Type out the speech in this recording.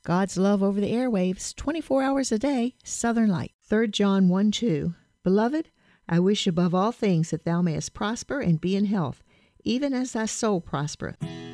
God's love over the airwaves, 24 hours a day, Southern Light. 3 John 1:2. Beloved, I wish above all things that thou mayest prosper and be in health, even as thy soul prospereth.